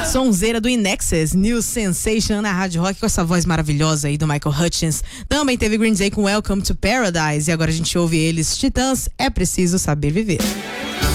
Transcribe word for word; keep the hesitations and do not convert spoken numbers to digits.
Sonzeira do Inexes, New Sensation na Rádio Rock, com essa voz maravilhosa aí do Michael Hutchence. Também teve Green Day com Welcome to Paradise, e agora a gente ouve eles, Titãs, É Preciso Saber Viver.